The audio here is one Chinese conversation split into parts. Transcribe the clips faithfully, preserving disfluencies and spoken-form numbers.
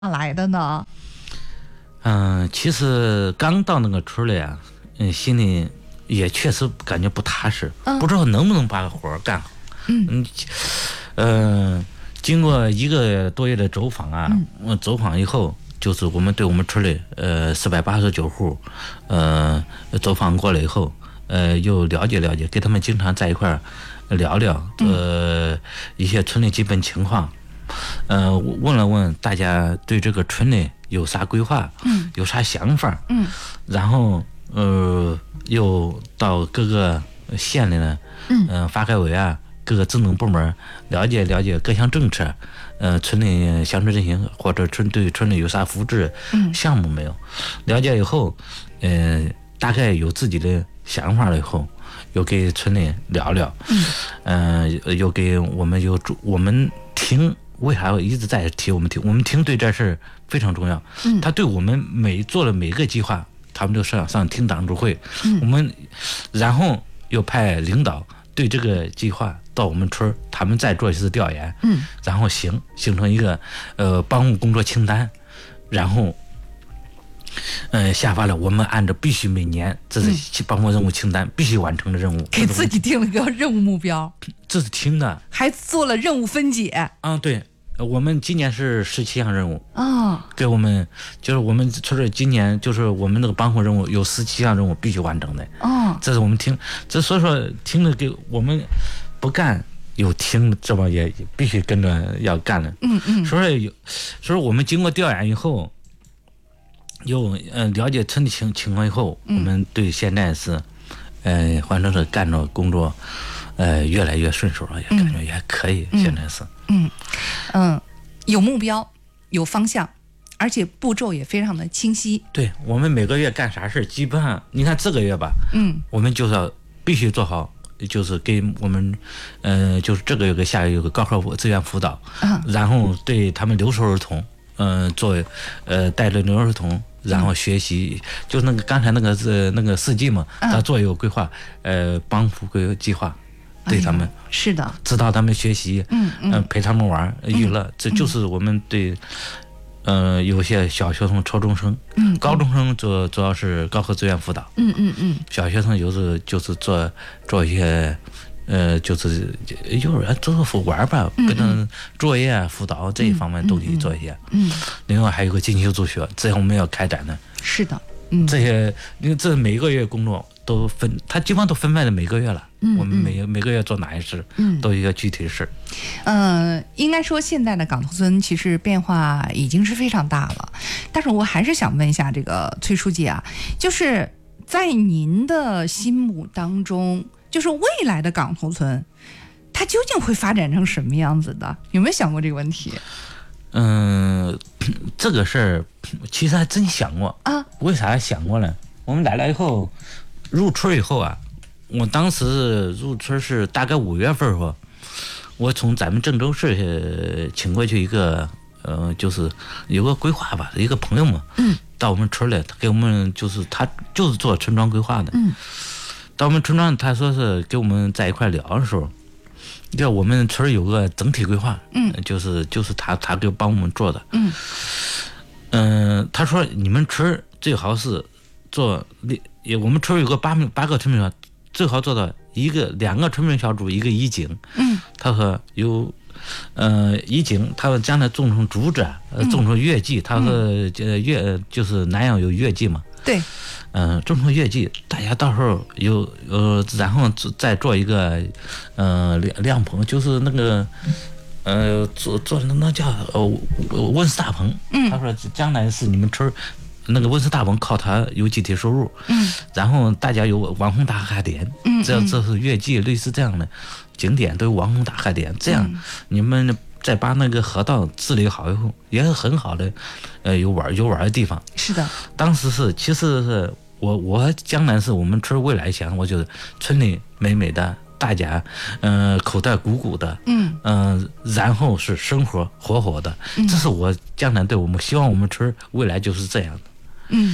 来的呢？ 嗯，其实刚到那个村里啊，嗯，心里也确实感觉不踏实，嗯、不知道能不能把活干好。嗯嗯，呃，经过一个多月的走访啊，嗯、走访以后，就是我们对我们村里呃四百八十九户，呃，走访过了以后，呃，又了解了解，跟他们经常在一块儿聊聊，呃，一些村里基本情况。呃，问了问大家对这个村里有啥规划，嗯，有啥想法，嗯，然后呃，又到各个县里呢，嗯、呃，发改委啊，各个政能部门了解了解各项政策，呃，村里乡村振兴或者村对村里有啥扶持项目没有？了解以后，呃，大概有自己的想法了以后，又给村里聊聊，嗯，呃，又给我们又我们听。为啥一直在提我们听？我们听对这事非常重要。嗯，他对我们每做了每个计划，他们就上上听党支会。嗯，我们然后又派领导对这个计划到我们村，他们再做一次调研。嗯，然后形形成一个呃帮务工作清单，然后呃下发了我们按照必须每年这是帮务任务清单、嗯、必须完成的任务， 给自己定了个任务目标。 这是听的， 还做了任务分解。 啊，对。我们今年是十七项任务哦， 给我们就是我们村里今年就是我们那个帮扶任务有十七项任务必须完成的哦，这是我们听这所以说听着给我们不干有听这帮也必须跟着要干的，嗯嗯，所以有所以我们经过调研以后，又呃了解村里情情况以后，嗯、我们对现在是呃反正是干着工作。呃，越来越顺手了，也感觉也还可以。嗯、现在是， 嗯嗯，有目标，有方向，而且步骤也非常的清晰。 对，我们每个月干啥事，基本上你看这个月吧，嗯，我们就是要必须做好，就是给我们，呃，就是这个月跟下个月有个高考资源辅导，嗯，然后对他们留守儿童，嗯、呃，做呃带着留守儿童。然后学习，嗯、就是那个刚才那个是那个四季嘛，他、嗯、做一个规划，呃，帮扶规计划。对他们、哎、 是的， 指导他们学习，嗯嗯、呃，陪他们玩娱乐、嗯，这就是我们对，呃，有些小学生、初中生，嗯，高中生主主要是高考资源辅导，嗯嗯嗯，小学生有时就是做做一些，呃，就是幼儿园做玩吧，跟着作业啊、辅导这一方面都可以做一些，嗯，嗯另外还有个进修助学，这样我们要开展的， 是的，嗯， 这些因为这每个月工作。都分，他基本上都分派的每个月了。嗯，我们每每个月做哪一事，嗯，都有一个具体的事。 嗯、呃，应该说现在的港头村其实变化已经是非常大了，但是我还是想问一下这个崔书记啊，就是在您的心目当中，就是未来的港头村，它究竟会发展成什么样子的？有没有想过这个问题？ 嗯，这个事儿其实还真想过啊。为啥想过呢？我们来了以后。入村以后啊，我当时入村是大概五月份时候，我从咱们郑州市请过去一个呃，就是有个规划吧，一个朋友嘛，嗯，到我们村里，他给我们就是他就是做村庄规划的，嗯，到我们村庄，他说是给我们在一块聊的时候，要我们村有个整体规划，嗯，就是就是他他给帮我们做的，嗯，嗯、呃，他说你们村最好是做。也我们村有个八八个村民小，最好做到一个两个村民小组，一个一井。嗯，他说有，呃，一井，他说将来种成竹子，呃，种成月季，他说呃月就是南阳有月季嘛。 对。 嗯、呃，种成月季，大家到时候有呃，然后再做一个呃凉凉棚，就是那个。呃，做做那叫呃温室大棚。嗯，他说将来是你们村。那个温室大棚靠它有集体收入，嗯，然后大家有网红打卡点，嗯，这这是月季类似这样的景点都有网红打卡点，这样、嗯、你们再把那个河道治理好以后，也是很好的，呃，有玩有玩的地方。 是的，当时是其实是我我将来是我们村未来想，我觉得村里美美的。大家，嗯、呃，口袋鼓鼓的，嗯嗯、呃，然后是生活活活的，嗯、这是我将来对我们希望我们村未来就是这样的。嗯，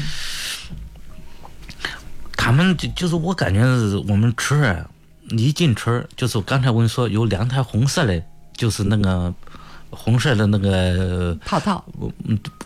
他们就就是我感觉我们村啊，一进村就是刚才我跟你说有两台红色的，就是那个红色的那个套套， 嗯，